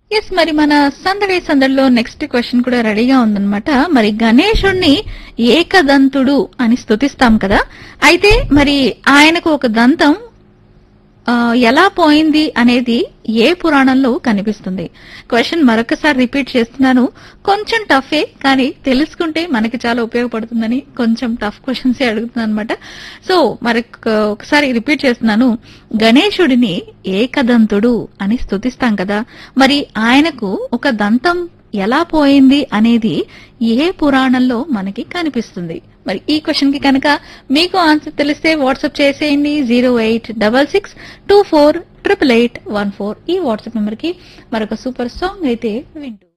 Yes, మరి మన సందడి సందడిలో నెక్స్ట్ క్వశ్చన్ కూడా రెడీగా ఉందన్నమాట. మరి గణేశుణ్ణి ఏకదంతుడు అని స్తుతిస్తాం కదా, అయితే మరి ఆయనకు ఒక దంతం ఎలా పోయింది అనేది ఏ పురాణంలో కనిపిస్తుంది? క్వశ్చన్ మరొకసారి రిపీట్ చేస్తున్నాను. కొంచెం టఫే, కానీ తెలుసుకుంటే మనకి చాలా ఉపయోగపడుతుందని కొంచెం టఫ్ క్వశ్చన్స్ అడుగుతున్నాను అనమాట. సో ఒకసారి రిపీట్ చేస్తున్నాను. గణేశుడిని ఏకదంతుడు అని స్తుతిస్తాం కదా, మరి ఆయనకు ఒక దంతం ఎలా పోయింది అనేది ఏ పురాణంలో మనకి కనిపిస్తుంది? మరి ఈ క్వశ్చన్ కి కనుక మీకు ఆన్సర్ తెలిస్తే వాట్సాప్ చేసేయండి 08662488814 ఈ వాట్సాప్ నెంబర్ కి. మరొక సూపర్ సాంగ్ అయితే వింటూ